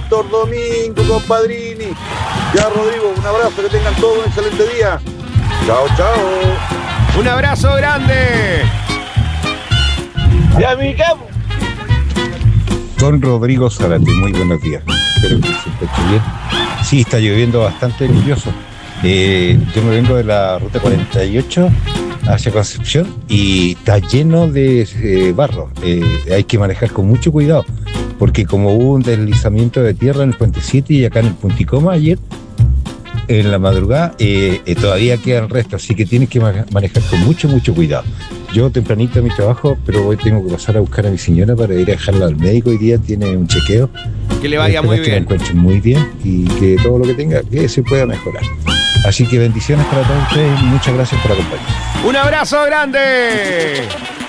Víctor Domingo, compadrini. Ya, Rodrigo, un abrazo, que tengan todos un excelente día. Chao, chao. Un abrazo grande. Ya, mi capo. Don Rodrigo Zárate, muy buenos días. Espero que se escuche bien. Sí, está lloviendo bastante lluvioso. Yo me vengo de la ruta 48 hacia Concepción y está lleno de barro. Hay que manejar con mucho cuidado, porque como hubo un deslizamiento de tierra en el Puente 7 y acá en el Punticoma ayer, en la madrugada, todavía quedan restos, así que tienes que manejar con mucho cuidado. Yo tempranito a mi trabajo, pero hoy tengo que pasar a buscar a mi señora para ir a dejarla al médico. Hoy día tiene un chequeo. Que le vaya muy bien. Que la encuentre muy bien y que todo lo que tenga, que se pueda mejorar. Así que bendiciones para todos ustedes y muchas gracias por acompañarnos. Un abrazo grande.